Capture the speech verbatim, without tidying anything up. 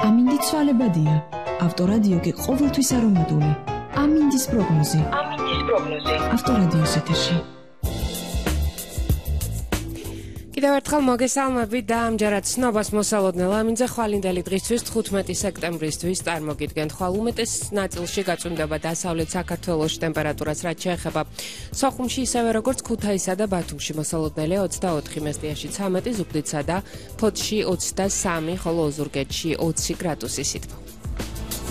ამინდი ცვალებადია. ავტორადიო კი ყოველთვის არომატული. ამინდის პროგნოზი. ამინდის პროგნოზი. ავტორადიოს ეთერში. კიდევ ერთხელ მოგესალმებით და ამჯერად ცნობას მოსალოდნე ლამინძე ხვალინდელი დღისთვის თხუთმეტი სექტემბრისთვის წარმოგიდგენთ. ხვალ უმეტეს ნაწილში გაწვიმდება დასავლეთ საქართველოს ტემპერატურას, რაც შეეხება სოხუმში ისევე როგორც ქუთაისსა და ბათუმში მოსალოდნელია ოცდაოთხი, მესტიაში ცამეტი, ზუგდიდსა და ფოთში ოცდასამი, ხოლო ოზურგეთში ოცი გრადუსი სითბო.